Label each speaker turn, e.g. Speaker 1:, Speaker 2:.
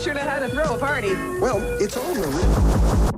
Speaker 1: sure know how to throw a party.
Speaker 2: Well, it's all Marie.